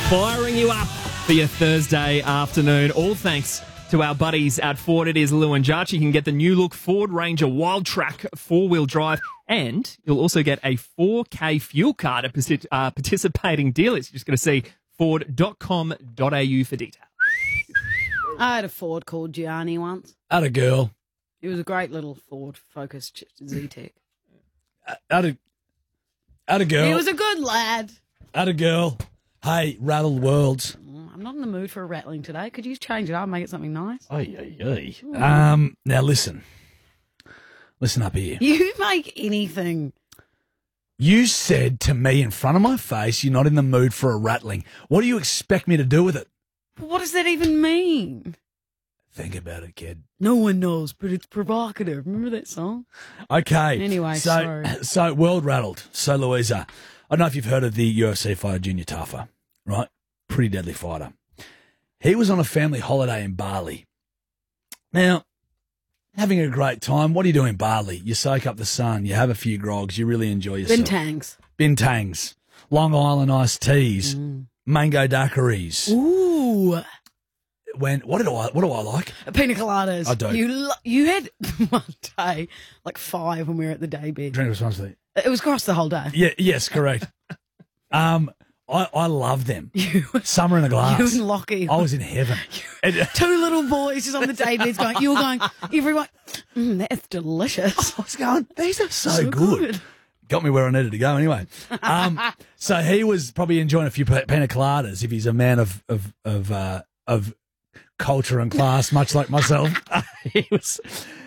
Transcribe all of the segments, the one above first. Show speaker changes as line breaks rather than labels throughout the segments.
Firing you up for your Thursday afternoon. All thanks to our buddies at Ford. It is Lou and Jarch. You can get the new look Ford Ranger Wildtrak 4-wheel drive, and you'll also get a 4K fuel card at participating dealers. You're just going to see ford.com.au for details.
I had a Ford called Gianni once.
Had a girl.
He was a great little Ford Focus Z-Tech.
Had a girl.
He was a good lad.
Had a girl. Hey, rattled worlds.
I'm not in the mood for a rattling today. Could you change it up and make it something nice?
Now listen. Listen up here.
You make anything.
You said to me in front of my face, you're not in the mood for a rattling. What do you expect me to do with it?
What does that even mean?
Think about it, kid.
No one knows, but it's provocative. Remember that song?
Okay.
Anyway, sorry.
So world rattled. So Louisa, I don't know if you've heard of the UFC fighter Junior Tafa, right? Pretty deadly fighter. He was on a family holiday in Bali. Now, having a great time. What do you do in Bali? You soak up the sun. You have a few grogs. You really enjoy yourself.
Bintangs.
Bintangs. Long Island iced teas. Mango daiquiris.
Ooh.
What do I like?
Pina coladas.
I don't.
You had one day, like 5 when we were at the day bed.
Drink responsibly.
It was across the whole day.
Yeah. Yes. Correct. I love them. Summer in a glass.
You and Lockie.
I was in heaven.
Two little boys just on the day beds going, you were going, everyone, that's delicious.
I was going, these are so good. Got me where I needed to go anyway. So he was probably enjoying a few pina coladas if he's a man of culture and class, much like myself. he was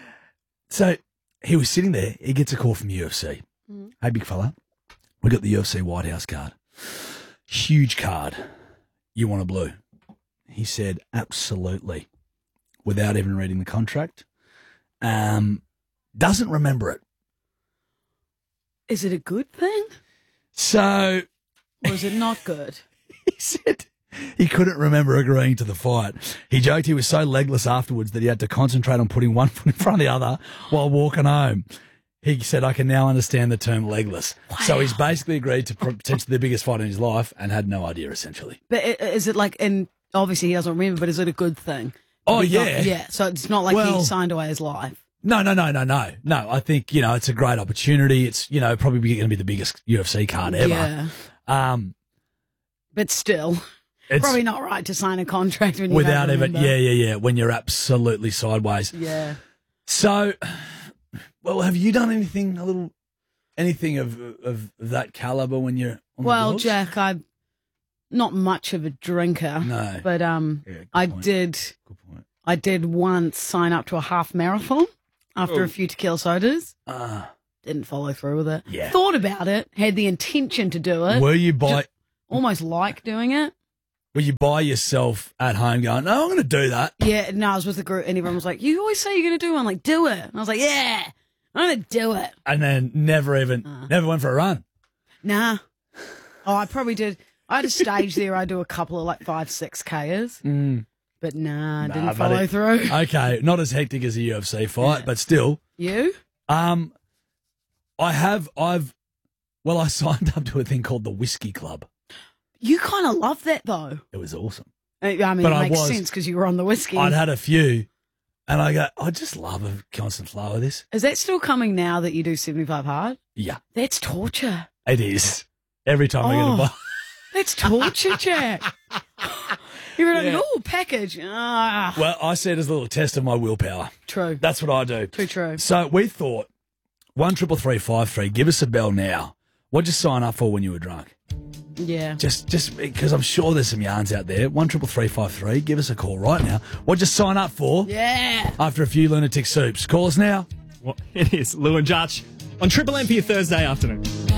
sitting there. He gets a call from UFC. Hey, big fella, we got the UFC White House card. Huge card. You want a blue? He said, absolutely, without even reading the contract. Doesn't remember it.
Is it a good thing?
So...
Or is it not good?
He said he couldn't remember agreeing to the fight. He joked he was so legless afterwards that he had to concentrate on putting one foot in front of the other while walking home. He said, I can now understand the term legless. Wow. So he's basically agreed to potentially the biggest fight in his life and had no idea, essentially.
But is it like, and obviously he doesn't remember, but is it a good thing?
Oh, yeah.
Yeah, so it's not like he signed away his life.
No. No, I think, it's a great opportunity. It's, probably going to be the biggest UFC card ever.
Yeah. But still, it's probably not right to sign a contract when you
without
ever.
Yeah. When you're absolutely sideways.
Yeah.
So, well, have you done anything of that caliber when you're on the doors?
Jack, I'm not much of a drinker.
No.
But I did.
Good point.
I did once sign up to a half marathon after a few tequila sodas. Didn't follow through with it.
Yeah.
Thought about it, had the intention to do it.
Were you
almost like doing it?
Were you by yourself at home going, no, I'm going to do that?
Yeah, no, I was with the group and everyone was like, you always say you're going to do one. Like, do it. And I was like, yeah, I'm going to do it.
And then never went for a run?
Nah. Oh, I probably did. I had a stage there. I do a couple of like 5-6Ks. But didn't follow through.
Okay, not as hectic as a UFC fight, but still.
You?
I signed up to a thing called the Whiskey Club.
You kind of love that, though.
It was awesome.
I mean, it makes sense because you were on the whiskey.
I'd had a few, and I go, I just love a constant flow of this.
Is that still coming now that you do 75 hard?
Yeah.
That's torture.
It is. Every time I get a bite.
That's torture, Jack. You're like, package.
Well, I see it as a little test of my willpower.
True.
That's what I do.
Too true.
So we thought, 1-333-53, give us a bell now. What'd you sign up for when you were drunk?
Yeah.
Just because I'm sure there's some yarns out there. 1-333-53, give us a call right now. What'd you sign up for?
Yeah.
After a few lunatic soups. Call us now.
Well, it is Lou and Jarch on Triple M for your Thursday afternoon.